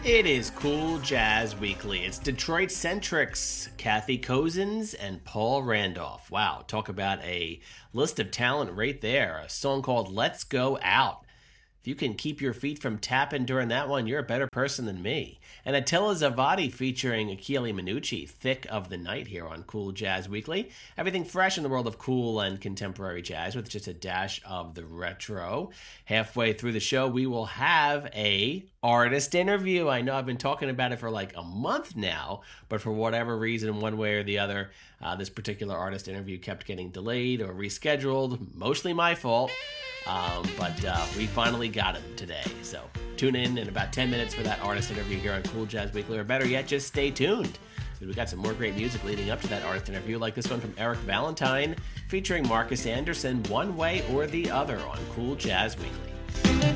It is Cool Jazz Weekly. It's Detroit Centrics, Kathy Cozens and Paul Randolph. Wow, talk about a list of talent right there. A song called Let's Go Out. If you can keep your feet from tapping during that one, you're a better person than me. And Attila Zavadi featuring Achille Minucci, Thick of the Night here on Cool Jazz Weekly. Everything fresh in the world of cool and contemporary jazz with just a dash of the retro. Halfway through the show, we will have a artist interview. I know I've been talking about it for like a month now, but for whatever reason, one way or the other, this particular artist interview kept getting delayed or rescheduled. Mostly my fault. But we finally got him today. So tune in about 10 minutes for that artist interview here on Cool Jazz Weekly, or better yet, just stay tuned. We got some more great music leading up to that artist interview, like this one from Eric Valentine featuring Marcus Anderson, One Way or the Other on Cool Jazz Weekly.